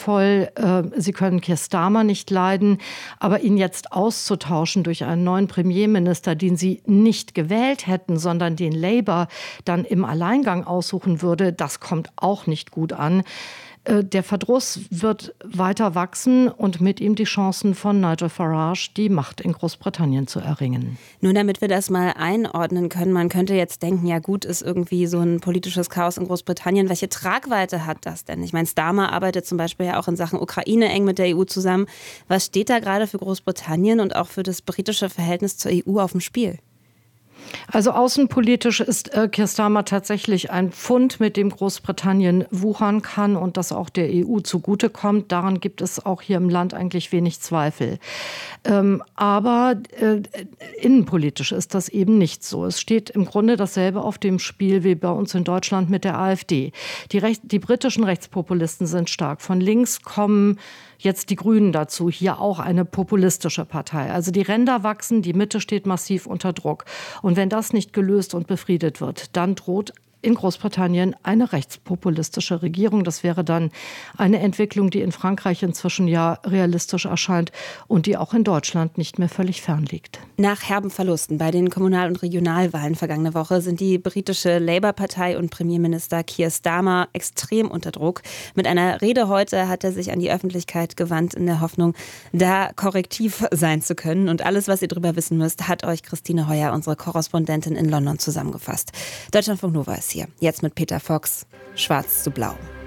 respektvoll. Sie können Keir Starmer nicht leiden. Aber ihn jetzt auszutauschen durch einen neuen Premierminister, den sie nicht gewählt hätten, sondern den Labour dann im Alleingang aussuchen würde, das kommt auch nicht gut an. Der Verdruss wird weiter wachsen und mit ihm die Chancen von Nigel Farage, die Macht in Großbritannien zu erringen. Nur damit wir das mal einordnen können, man könnte jetzt denken, ja gut, ist irgendwie so ein politisches Chaos in Großbritannien. Welche Tragweite hat das denn? Ich meine, Starmer arbeitet zum Beispiel ja auch in Sachen Ukraine eng mit der EU zusammen. Was steht da gerade für Großbritannien und auch für das britische Verhältnis zur EU auf dem Spiel? Also außenpolitisch ist Keir Starmer tatsächlich ein Pfund, mit dem Großbritannien wuchern kann und das auch der EU zugutekommt. Daran gibt es auch hier im Land eigentlich wenig Zweifel. Aber innenpolitisch ist das eben nicht so. Es steht im Grunde dasselbe auf dem Spiel wie bei uns in Deutschland mit der AfD. Die britischen Rechtspopulisten sind stark. Von links kommen jetzt die Grünen dazu, hier auch eine populistische Partei. Also die Ränder wachsen, die Mitte steht massiv unter Druck. Und wenn das nicht gelöst und befriedet wird, dann droht in Großbritannien eine rechtspopulistische Regierung. Das wäre dann eine Entwicklung, die in Frankreich inzwischen ja realistisch erscheint und die auch in Deutschland nicht mehr völlig fern liegt. Nach herben Verlusten bei den Kommunal- und Regionalwahlen vergangene Woche sind die britische Labour-Partei und Premierminister Keir Starmer extrem unter Druck. Mit einer Rede heute hat er sich an die Öffentlichkeit gewandt, in der Hoffnung, da korrektiv sein zu können. Und alles, was ihr darüber wissen müsst, hat euch Christine Heuer, unsere Korrespondentin in London, zusammengefasst. Deutschlandfunk Nova ist hier. Jetzt mit Peter Fox. Schwarz zu Blau.